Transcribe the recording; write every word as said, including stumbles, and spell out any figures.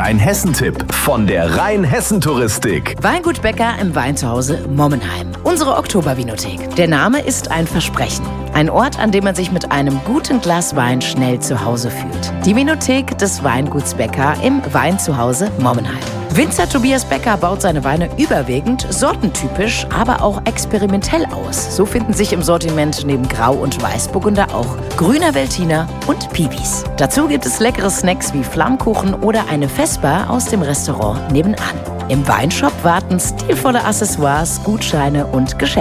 Rheinhessen-Tipp von der Rheinhessen-Touristik. Weingut Becker im Weinzuhause Mommenheim. Unsere Oktobervinothek. Der Name ist ein Versprechen. Ein Ort, an dem man sich mit einem guten Glas Wein schnell zu Hause fühlt. Die Vinothek des Weinguts Becker im Weinzuhause Mommenheim. Winzer Tobias Becker baut seine Weine überwiegend sortentypisch, aber auch experimentell aus. So finden sich im Sortiment neben Grau- und Weißburgunder auch grüner Veltliner und Pibis. Dazu gibt es leckere Snacks wie Flammkuchen oder eine Vesper aus dem Restaurant nebenan. Im Weinshop warten stilvolle Accessoires, Gutscheine und Geschenke.